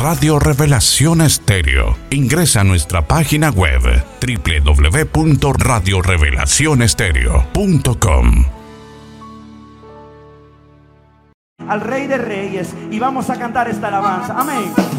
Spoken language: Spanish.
Radio Revelación Estéreo. Ingresa a nuestra página web www.radiorevelacionestereo.com. Al Rey de Reyes, y vamos a cantar esta alabanza. Amén.